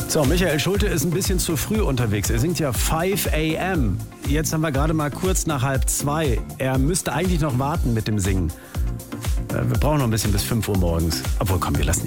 So, Michael Schulte ist ein bisschen zu früh unterwegs. Er singt ja 5 a.m. Jetzt haben wir gerade mal kurz nach 1:30. Er müsste eigentlich noch warten mit dem Singen. Wir brauchen noch ein bisschen bis 5 Uhr morgens. Obwohl, komm, wir lassen ihn.